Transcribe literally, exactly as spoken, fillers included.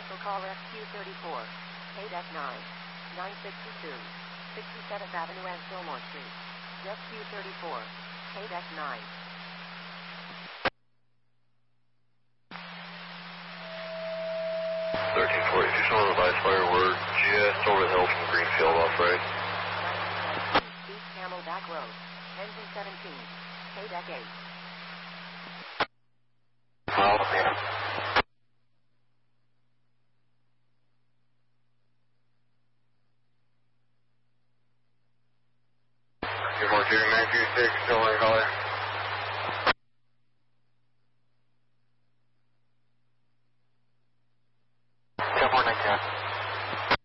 Cancel call S Q thirty-four. K deck nine. nine sixty-two. sixty-seventh Avenue and Fillmore Street. S Q thirty-four. K deck nine. thirteen forty-six on the device fire. We're just over the hill from Greenfield off right. East Camel Back Road. Engine seventeen. K deck eight. Oh, yeah. Two four two nine two six, still one caller.